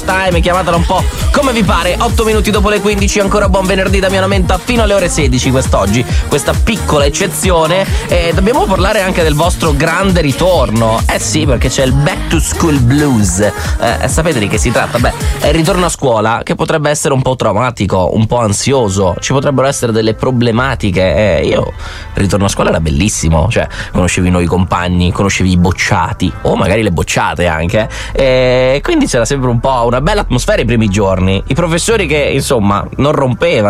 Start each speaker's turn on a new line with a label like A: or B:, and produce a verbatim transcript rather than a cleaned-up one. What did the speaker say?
A: time, chiamatela un po' come vi pare. Otto minuti dopo le quindici, ancora buon venerdì da Mia Menta fino alle ore sedici quest'oggi, questa piccola eccezione. E dobbiamo parlare anche del vostro grande ritorno. Eh sì, perché c'è il Back to School Blues. Eh, sapete di che si tratta? Beh, è il ritorno a scuola che potrebbe essere un po' traumatico, un po' ansioso, ci potrebbero essere delle problematiche. Eh, io il ritorno a scuola era bellissimo, cioè conoscevi i nuovi compagni, conoscevi i bocciati o magari le bocciate anche, e quindi c'era sempre un po' una bella atmosfera i primi giorni, i professori che insomma non rompevano